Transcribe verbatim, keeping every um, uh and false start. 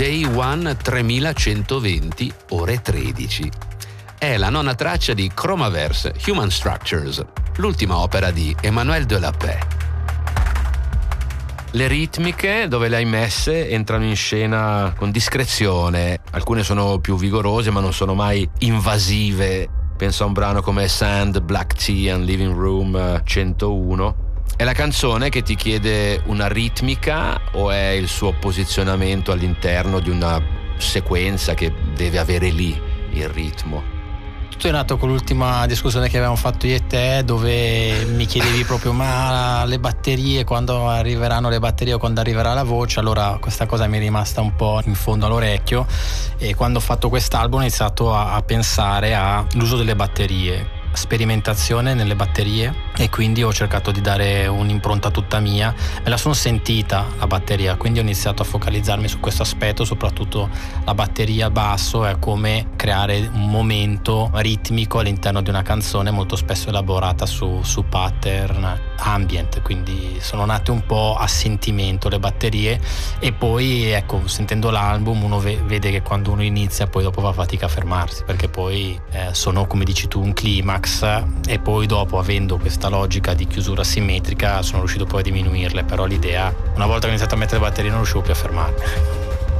Day One tremilacentoventi ore tredici. È la nona traccia di Chromaverse Human Structures, l'ultima opera di Emmanuel Delapey. Le ritmiche dove le hai messe entrano in scena con discrezione, alcune sono più vigorose ma non sono mai invasive. Penso a un brano come Sand, Black Tea and Living Room centouno. È la canzone che ti chiede una ritmica o è il suo posizionamento all'interno di una sequenza che deve avere lì il ritmo? Tutto è nato con l'ultima discussione che avevamo fatto io e te, dove mi chiedevi proprio ma le batterie, quando arriveranno le batterie o quando arriverà la voce. Allora questa cosa mi è rimasta un po' in fondo all'orecchio, e quando ho fatto quest'album ho iniziato a, a pensare all'uso delle batterie, sperimentazione nelle batterie, e quindi ho cercato di dare un'impronta tutta mia. Me la sono sentita la batteria, quindi ho iniziato a focalizzarmi su questo aspetto, soprattutto la batteria basso e come creare un momento ritmico all'interno di una canzone molto spesso elaborata su, su pattern ambient. Quindi sono nate un po' a sentimento le batterie, e poi ecco, sentendo l'album uno vede che quando uno inizia poi dopo fa fatica a fermarsi, perché poi eh, sono, come dici tu, un climax, e poi dopo, avendo questa logica di chiusura simmetrica, sono riuscito poi a diminuirle. Però l'idea, una volta che ho iniziato a mettere le batterie, non riuscivo più a fermarmi.